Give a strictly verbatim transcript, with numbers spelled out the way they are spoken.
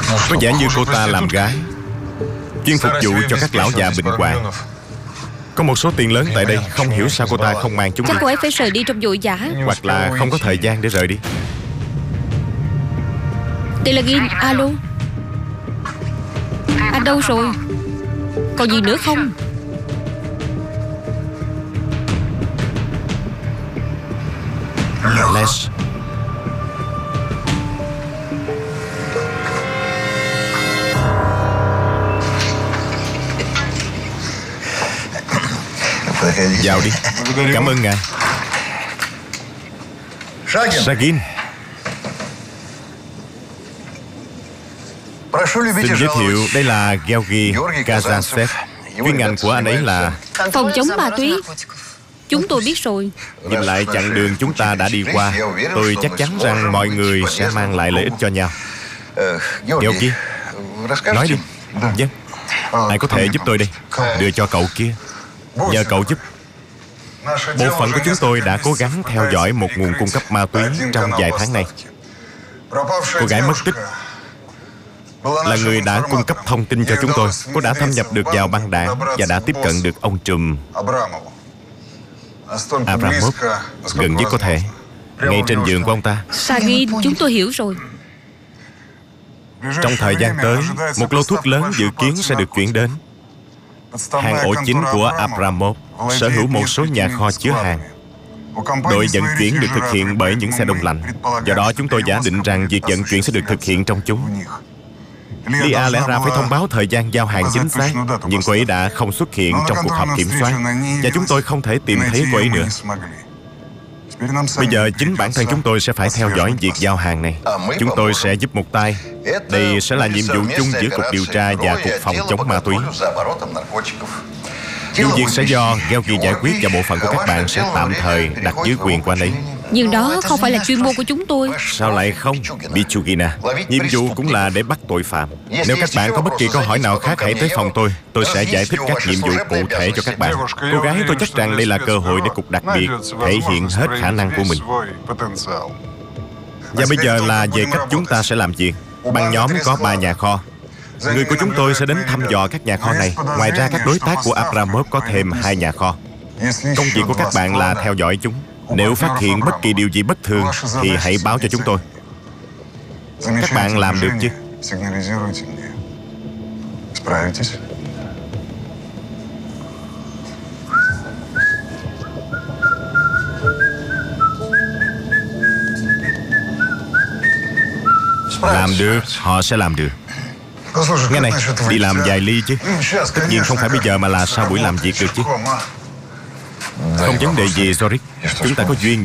Có vẻ như cô ta làm gái, chuyên phục vụ cho các lão già bệnh hoạn. Có một số tiền lớn tại đây, không hiểu sao cô ta không mang chúng đi. Chắc cô ấy phải rời đi trong vội vã. Hoặc là không có thời gian để rời đi. Delagin, alo. Anh đâu rồi? Còn gì nữa không? Les, vào đi. Cảm ơn ngài. Sagin, xin giới thiệu, đây là Georgi Kazantsev. Chuyên ngành của anh ấy là Phòng chống ma túy. Chúng tôi biết rồi. nhìn lại chặng đường chúng ta đã đi qua, tôi chắc chắn rằng mọi người sẽ mang lại lợi ích cho nhau. Georgi, nói đi. Vâng. Ai có thể giúp tôi đây? Đưa cho cậu kia. Nhờ cậu giúp. Bộ phận của chúng tôi đã cố gắng theo dõi một nguồn cung cấp ma túy trong vài tháng nay. Cô gái mất tích là người đã cung cấp thông tin cho chúng tôi. Cô đã thâm nhập được vào băng đảng và đã tiếp cận được ông trùm Abramov gần nhất có thể, ngay trên giường của ông ta. Sagin, chúng tôi hiểu rồi. Trong thời gian tới, một lô thuốc lớn dự kiến sẽ được chuyển đến. Hàng ổ chính của Abramov sở hữu một số nhà kho chứa hàng. Đội vận chuyển được thực hiện bởi những xe đông lạnh. Do đó chúng tôi giả định rằng việc vận chuyển sẽ được thực hiện trong chúng. Lia lẽ ra phải thông báo thời gian giao hàng chính xác, nhưng cô ấy đã không xuất hiện trong cuộc họp kiểm soát, và chúng tôi không thể tìm thấy cô ấy nữa. Bây giờ chính bản thân chúng tôi sẽ phải theo dõi việc giao hàng này. Chúng tôi sẽ giúp một tay. Đây sẽ là nhiệm vụ chung giữa Cục Điều tra và Cục Phòng chống ma túy. Vụ việc sẽ do Georgi giải quyết và bộ phận của các bạn sẽ tạm thời đặt dưới quyền của anh ấy. Nhưng đó không phải là chuyên môn của chúng tôi. Sao lại không, Bichugina? Nhiệm vụ cũng là để bắt tội phạm. Nếu các bạn có bất kỳ câu hỏi nào khác, hãy tới phòng tôi. Tôi sẽ giải thích các nhiệm vụ cụ thể cho các bạn. Cô gái, tôi chắc rằng đây là cơ hội để cục đặc biệt thể hiện hết khả năng của mình. Và bây giờ là về cách chúng ta sẽ làm việc. Băng nhóm có ba nhà kho. Người của chúng tôi sẽ đến thăm dò các nhà kho này. Ngoài ra, các đối tác của Abramov có thêm hai nhà kho. Công việc của các bạn là theo dõi chúng. Nếu phát hiện bất kỳ điều gì bất thường thì hãy báo cho chúng tôi. Các bạn làm được chứ? Làm được, họ sẽ làm được. Nghe này, đi làm vài ly chứ. Tất nhiên không phải bây giờ mà là sau buổi làm việc được chứ. Không vấn đề gì, Zorik. Chúng ta có duyên